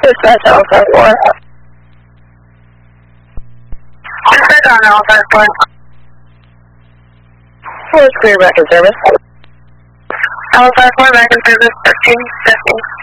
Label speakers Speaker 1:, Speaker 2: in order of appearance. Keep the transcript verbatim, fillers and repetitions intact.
Speaker 1: Dispatch Alpha five four. Dispatch on Alpha five four. Full clear back in service. Alpha five four back in service, thirteen, fifteen.